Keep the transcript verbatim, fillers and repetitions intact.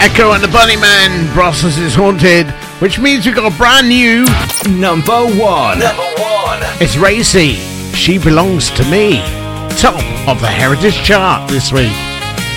Echo and the Bunnymen, Brussels is Haunted, which means we've got a brand new number one. Number one. It's Racy, She Belongs to Me, top of the Heritage Chart this week.